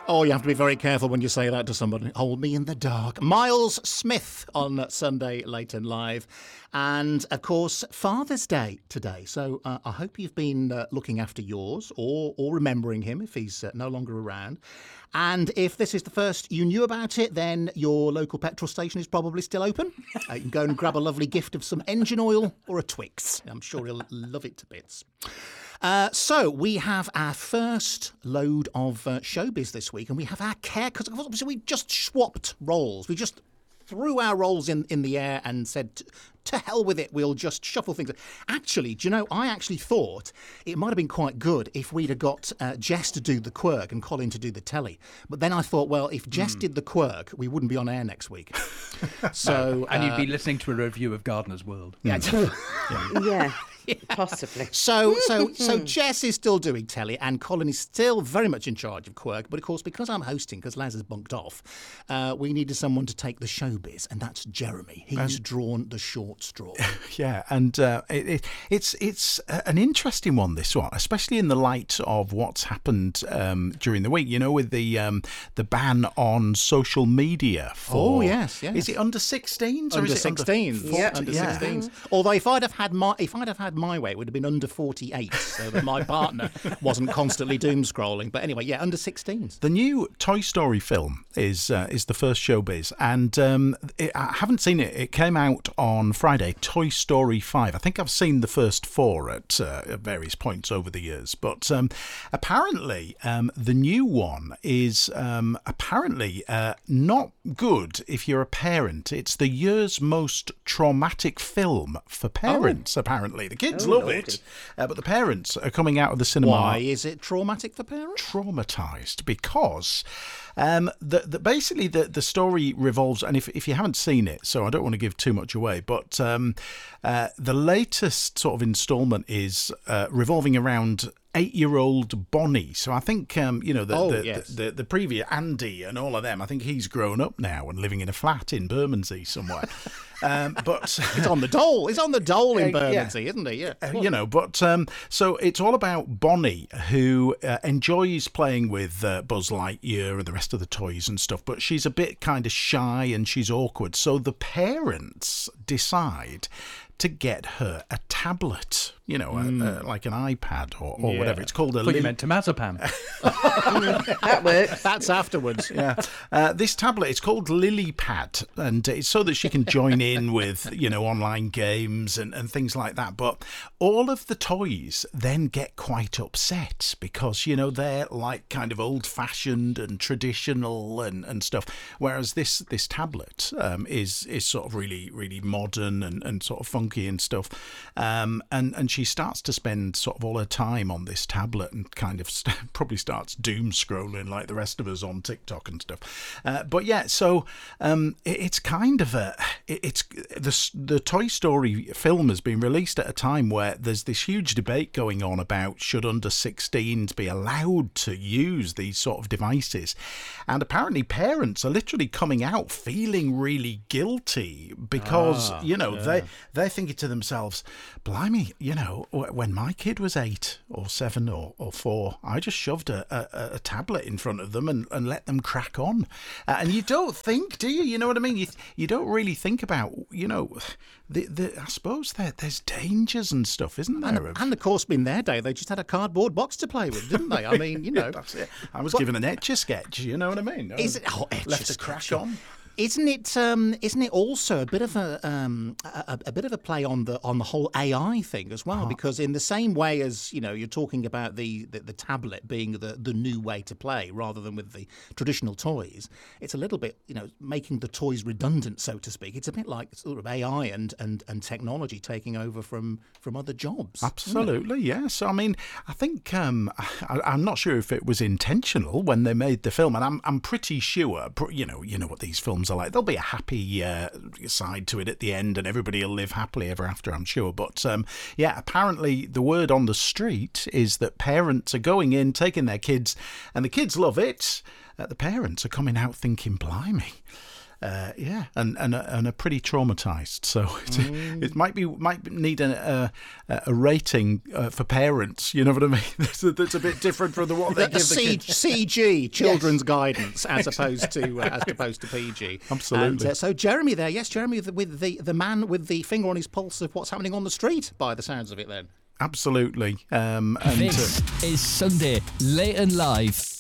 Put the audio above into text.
Oh, you have to be very careful when you say that to somebody. Hold me in the dark. Miles Smith on Sunday Late and Live. And, of course, Father's Day today. So I hope you've been looking after yours or remembering him if he's no longer around. And if this is the first you knew about it, then your local petrol station is probably still open. You can go and grab a lovely gift of some engine oil or a Twix. I'm sure he'll love it to bits. So we have our first load of showbiz this week, and we have our care, because obviously we just swapped roles. We just threw our roles in the air and said, to hell with it, we'll just shuffle things. Actually, do you know, I actually thought it might have been quite good if we'd have got Jess to do the quirk and Colin to do the telly. But then I thought, well, if Jess did the quirk, we wouldn't be on air next week. So, and you'd be listening to a review of Gardener's World. Yeah. Yeah. Possibly. So Jess is still doing telly and Colin is still very much in charge of Quirk. But of course, because I'm hosting, because Laz has bunked off, we needed someone to take the showbiz, and that's Jeremy. He's drawn the short straw. Yeah, and it's an interesting one, this one, especially in the light of what's happened during the week. You know, with the ban on social media for. Oh yes. Is it under 16s or under is it 16s? Yeah, under 16s. Although if I'd have had my way, it would have been under 48, so that my partner wasn't constantly doom scrolling. But anyway, yeah, under 16s. The new Toy Story film is the first showbiz, and I haven't seen it. It came out on Friday. Toy Story 5. I think I've seen the first 4 at various points over the years, but apparently the new one is apparently not good if you're a parent. It's the year's most traumatic film for parents. Apparently, the kids love it, but the parents are coming out of the cinema. Why is it traumatic for parents? Traumatised because basically the story revolves, and if you haven't seen it, so I don't want to give too much away, but the latest sort of instalment is revolving around 8-year-old Bonnie. So I think the previous Andy and all of them, I think he's grown up now and living in a flat in Bermondsey somewhere. But it's on the dole. It's on the dole in Bermondsey, isn't it? Yeah. So it's all about Bonnie, who enjoys playing with Buzz Lightyear and the rest of the toys and stuff, but she's a bit kind of shy and she's awkward. So the parents decide to get her a tablet, like an iPad or whatever. It's called a... I thought you meant Tomazepam. That works. That's afterwards. Yeah. This tablet, it's called LilyPad, and it's so that she can join in with, online games and things like that. But all of the toys then get quite upset because, they're like kind of old-fashioned and traditional and stuff, whereas this tablet is sort of really, really modern and sort of funky and stuff, and she starts to spend sort of all her time on this tablet and kind of probably starts doom scrolling like the rest of us on TikTok and stuff. But yeah, so it's kind of the Toy Story film has been released at a time where there's this huge debate going on about should under 16s be allowed to use these sort of devices, and apparently parents are literally coming out feeling really guilty because they're thinking to themselves, blimey, when my kid was 8 or 7 or 4, I just shoved a tablet in front of them and let them crack on. And you don't think, do you? You know what I mean? You don't really think about, I suppose there's dangers and stuff, isn't there? And of course, in their day, they just had a cardboard box to play with, didn't they? I mean, That's it. I was given an Etch-a-Sketch, you know what I mean? Is it? Oh, left a crack on. Isn't it also a bit of a play on the whole AI thing as well? Because in the same way as you're talking about the tablet being the new way to play rather than with the traditional toys, it's a little bit making the toys redundant, so to speak. It's a bit like sort of AI and technology taking over from other jobs. Absolutely, yes. I mean, I think I'm not sure if it was intentional when they made the film, and I'm pretty sure you know what these films are like. There'll be a happy side to it at the end and everybody will live happily ever after, I'm sure. But apparently the word on the street is that parents are going in, taking their kids, and the kids love it. The parents are coming out thinking, blimey, and are pretty traumatised. So it might need a rating for parents. You know what I mean? That's a bit different from what they give the kids. CG, children's guidance, as opposed to PG. Absolutely. And, so Jeremy there, yes, Jeremy with the man with the finger on his pulse of what's happening on the street, by the sounds of it. Then absolutely. This is Sunday Late and Live.